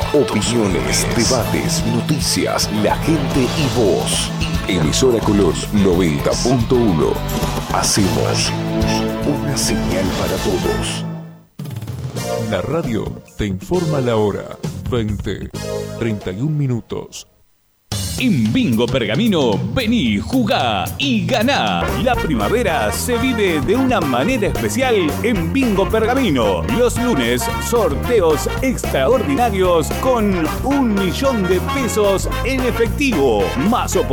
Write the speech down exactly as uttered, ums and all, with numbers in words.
Opiniones, debates, noticias, la gente y vos. Emisora Colón noventa punto uno. Hacemos una señal para todos. La radio te informa la hora. veinte, treinta y un minutos. En Bingo Pergamino, vení, jugá y ganá. La primavera se vive de una manera especial en Bingo Pergamino. Los lunes, sorteos extraordinarios con un millón de pesos en efectivo. Más oportunidades.